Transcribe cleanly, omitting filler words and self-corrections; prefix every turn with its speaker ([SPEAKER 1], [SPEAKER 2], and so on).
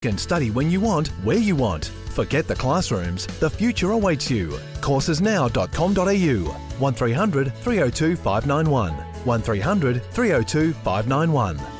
[SPEAKER 1] Can study when you want, where you want. Forget the classrooms. The future awaits you. Coursesnow.com.au 1300 302 591 1300 302 591.